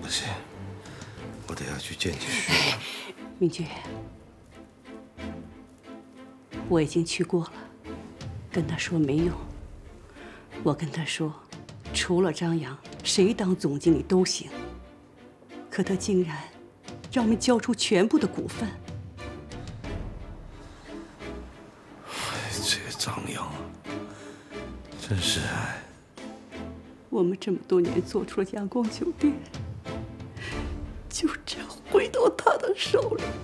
行，我得要去见见徐阳。 明君，我已经去过了，跟他说没用。我跟他说，除了张扬，谁当总经理都行。可他竟然让我们交出全部的股份。 这个张扬啊，真是哎。 我们这么多年做出了阳光酒店，就这样回到他的手里。